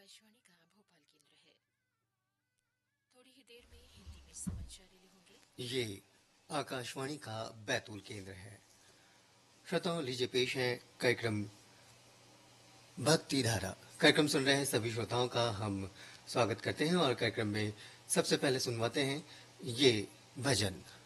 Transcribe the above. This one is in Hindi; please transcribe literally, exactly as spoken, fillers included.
आकाशवाणी का भोपाल केंद्र है। थोड़ी ही देर में हिंदी में समाचार रिले होंगे। ये आकाशवाणी का बैतूल केंद्र है। श्रोताओं, लीजिए पेश है कार्यक्रम भक्ति धारा। कार्यक्रम सुन रहे हैं सभी श्रोताओं का हम स्वागत करते हैं और कार्यक्रम में सबसे पहले सुनवाते हैं ये भजन।